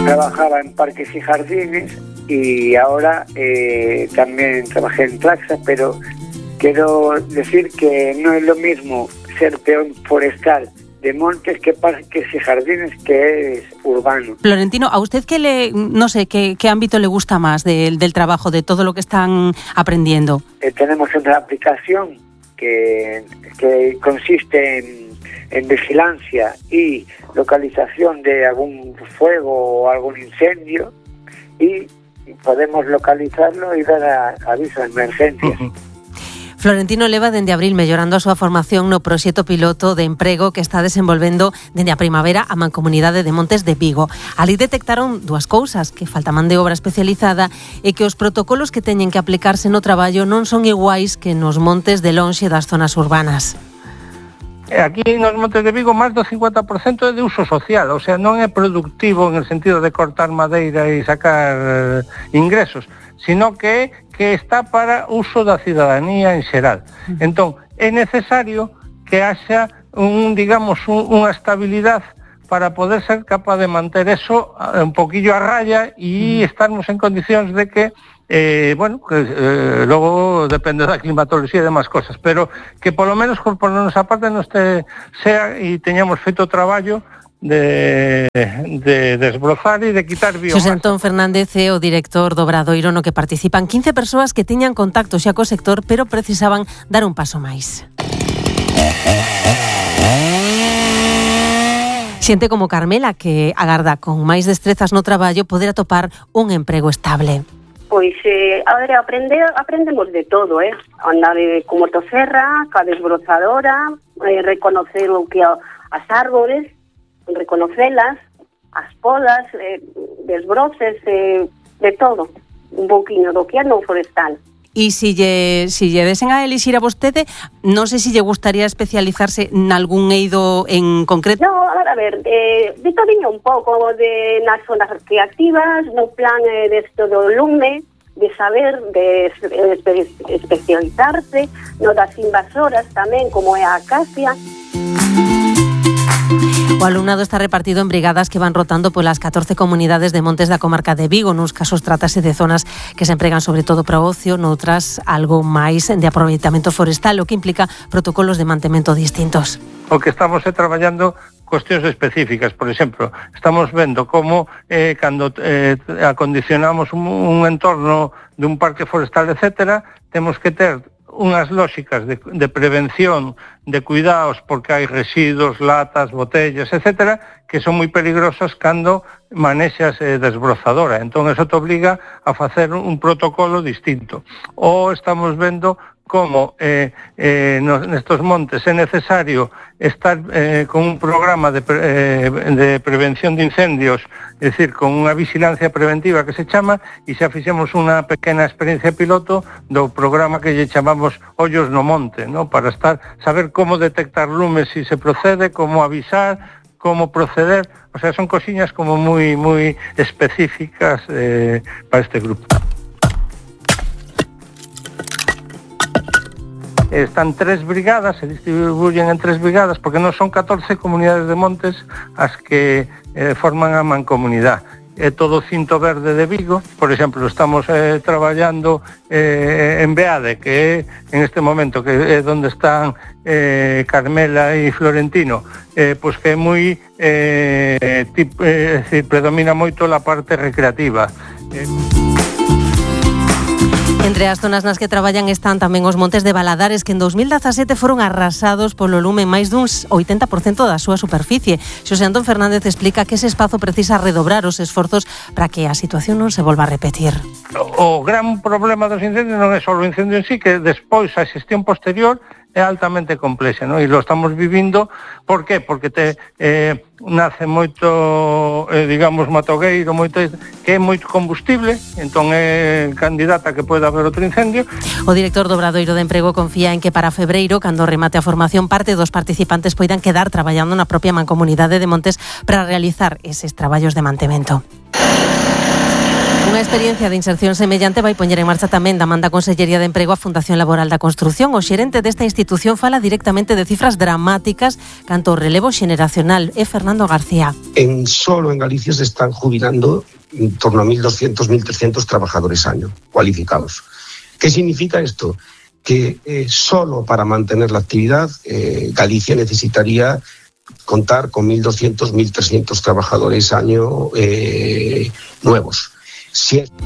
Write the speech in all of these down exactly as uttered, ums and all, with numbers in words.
trabajaba en parques y jardines y ahora eh, también trabajé en Traxa, pero quiero decir que no es lo mismo ser peón forestal de montes que parques y jardines, que es urbano. Florentino, ¿a usted qué le, no sé, qué, qué ámbito le gusta más del, del trabajo, de todo lo que están aprendiendo? Eh, tenemos una aplicación que, que consiste en, en vigilancia y localización de algún fuego o algún incendio, y podemos localizarlo e dar a, aviso de emergencias. Uh-huh. Florentino leva dende abril mellorando a súa formación no proxecto piloto de emprego que está desenvolvendo dende a primavera a Mancomunidade de Montes de Vigo. Ali detectaron dúas cousas, que falta man de obra especializada e que os protocolos que teñen que aplicarse no traballo non son iguais que nos montes de lonxe das zonas urbanas. Aquí nos Montes de Vigo máis do cincuenta por cento é de uso social, o sea, non é productivo en el sentido de cortar madeira e sacar eh, ingresos, sino que que está para uso da cidadanía en xeral. Entón, é necesario que haxa un, digamos, un, unha estabilidade para poder ser capaz de manter eso un poquillo a raya e estarmos en condicións de que Eh, bueno, que eh, logo depende da climatoloxía e demás cosas, pero que polo menos por nosa parte nos te, sea e teñamos feito o traballo de, de desbrozar e de quitar biomasa. Xosé Antón Fernández é o director do Obradoiro, no que participan quince persoas que tiñan contacto xa co sector, pero precisaban dar un paso máis. Xente como Carmela, que agarda con máis destrezas no traballo poder atopar un emprego estable. Pois, eh, a ver, aprende, aprendemos de todo, eh? Andar eh, con motosserra, ca desbrozadora, eh, reconocer o que a, as árbores, reconocelas, as podas, eh, desbroces, eh, de todo, un pouquinho do que é no forestal. E se lle, si lle desen a elixir a vostede, non sei se lle gustaría especializarse en algún eido en concreto? No, a ver, eh, de todiño un pouco de nas zonas creativas, no plan eh, de esto do lume, de saber, de espe especializarse, no das invasoras tamén, como é a acacia. O alumnado está repartido en brigadas que van rotando polas catorce comunidades de montes da comarca de Vigo. Nuns casos trátase de zonas que se empregan sobre todo para ocio, noutras algo máis de aproveitamento forestal, o que implica protocolos de mantemento distintos. O que estamos é traballando cuestións específicas, por exemplo, estamos vendo como eh, cando eh, acondicionamos un, un entorno de un parque forestal, etcétera, temos que ter unhas lóxicas de, de prevención, de cuidados, porque hai residuos, latas, botellas, etcétera, que son moi peligrosas cando manexas eh, desbrozadora. Entón, eso te obliga a facer un protocolo distinto. Ou estamos vendo como eh, eh, nestos montes é necesario estar eh, con un programa de, pre, eh, de prevención de incendios, é dicir, con unha vigilancia preventiva que se chama, e xa fixemos unha pequena experiencia piloto do programa que lle chamamos Ollos no Monte, ¿no? Para estar saber como detectar lumes si se procede, como avisar, como proceder, o sea, son cosiñas como moi moi específicas eh, para este grupo. Están tres brigadas, se distribuyen en tres brigadas, porque non son catorce comunidades de montes as que eh, forman a mancomunidade. É todo o cinto verde de Vigo, por exemplo, estamos eh, traballando eh, en Beade, que é en este momento que é onde están eh, Carmela e Florentino, eh, pois que é moi eh, tip, eh, decir, predomina moito a parte recreativa. Eh, Entre as zonas nas que traballan están tamén os montes de Baladares, que en dos mil dezasete foron arrasados polo lume máis duns oitenta por cento da súa superficie. Xosé Antón Fernández explica que ese espazo precisa redobrar os esforzos para que a situación non se volva a repetir. O gran problema dos incendios non é só o incendio en sí, que despois a xestión posterior é altamente complexa, ¿no? E lo estamos vivindo, por qué? Porque te eh, nace moito, eh, digamos, matogueiro, moito, que é moito combustible, entón é candidata que pode haber outro incendio. O director do Obradoiro de Emprego confía en que para febreiro, cando remate a formación, parte dos participantes poidan quedar traballando na propia mancomunidade de montes para realizar eses traballos de mantemento. Un Unha experiencia de inserción semellante vai poñer en marcha tamén da Manda Consellería de Emprego a Fundación Laboral da Construción. O xerente desta institución fala directamente de cifras dramáticas canto ao relevo xeneracional. É Fernando García. En solo en Galicia se están jubilando en torno a mil doscientos, mil trescientos trabajadores año cualificados. ¿Qué significa esto? Que eh, solo para mantener la actividad eh, Galicia necesitaría contar con mil doscientos, mil trescientos trabajadores año eh, nuevos. Si es...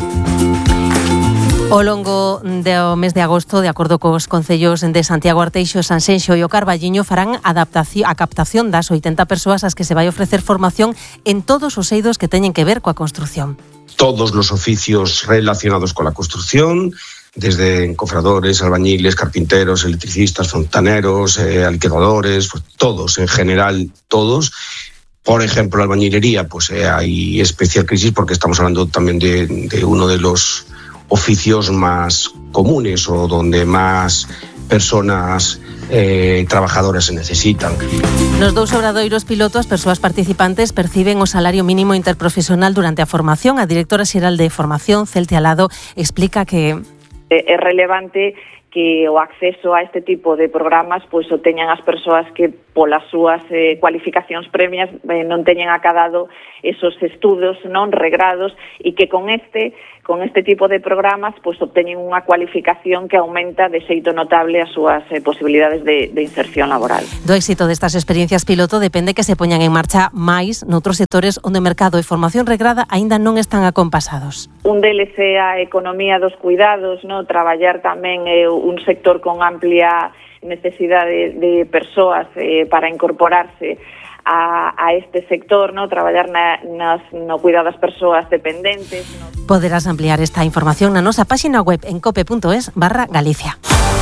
Ao longo do mes de agosto, de acordo cos concellos de Santiago Arteixo, Sanxenxo e o Carballiño, farán adaptación, a captación das oitenta persoas ás que se vai ofrecer formación en todos os eidos que teñen que ver coa construción. Todos los oficios relacionados con la construcción, desde encofradores, albañiles, carpinteros, electricistas, fontaneros, eh, alquiladores, pues todos, en general todos. Por ejemplo, la albañilería, pues eh, hay especial crisis porque estamos hablando también de, de uno de los oficios más comunes o donde más personas eh, trabajadoras se necesitan. Nos dous obradoiros piloto, as persoas participantes perciben o salario mínimo interprofesional durante a formación. A directora xeral de formación, Celte Alado, explica que é relevante que o acceso a este tipo de programas pois o teñan as persoas que polas súas eh, cualificacións premias eh, non teñen acadado esos estudos non regrados e que con este con este tipo de programas pois obteñen unha cualificación que aumenta de xeito notable as súas eh, posibilidades de, de inserción laboral. Do éxito destas experiencias piloto depende que se poñan en marcha máis noutros sectores onde o mercado e formación regrada aínda non están acompasados. Un deles é a economía dos cuidados, no traballar tamén eh, un sector con amplia necesidade de, de persoas eh, para incorporarse a, a este sector, no traballar na, nas, no cuidado das persoas dependentes. No... Poderás ampliar esta información na nosa páxina web en cope punto es barra Galicia.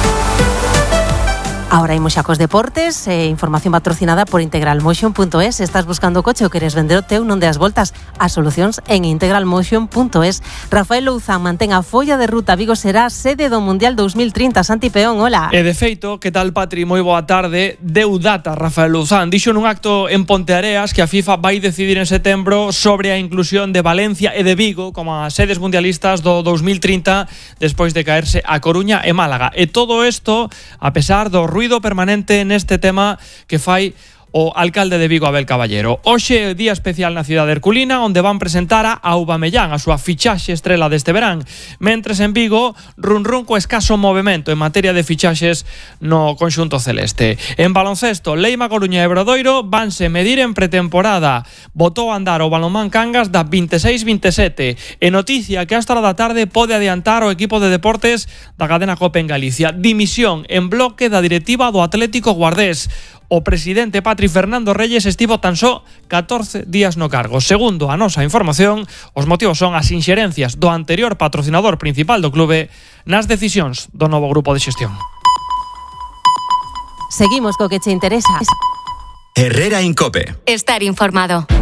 Ahora imos xa cos deportes, eh, información patrocinada por integralmotion punto es. Estás buscando coche ou queres vender o teu, non deas voltas. As solucións en integralmotion punto es. Rafael Louzán mantén a folla de ruta. Vigo será sede do Mundial dos mil trinta. Santi Peón, hola. E de feito, que tal, Patri? Moi boa tarde. Deu data Rafael Louzán. Dixo nun acto en Ponteareas que a FIFA vai decidir en setembro sobre a inclusión de Valencia e de Vigo como as sedes mundialistas do dos mil trinta despois de caerse a Coruña e Málaga. E todo isto, a pesar do ruido permanente neste tema que fai o alcalde de Vigo, Abel Caballero. Hoxe, día especial na cidade herculina, onde van presentar a Aubameyang, a súa fichaxe estrela deste verán. Mentres en Vigo, run run co escaso movimento en materia de fichaxes no conxunto celeste. En baloncesto, Leima, Coruña e Obradoiro vanse medir en pretemporada. Botou a andar o balonmán Cangas da veintiséis veintisiete. E noticia que esta hora da tarde pode adiantar o equipo de deportes da cadena Cope en Galicia. Dimisión en bloque da directiva do Atlético Guardés. O presidente Patri Fernando Reyes estivo tan só catorce días no cargo. Segundo a nosa información, os motivos son as inxerencias do anterior patrocinador principal do clube nas decisións do novo grupo de xestión. Seguimos co que che interesa. Herrera en Cope. Estar informado.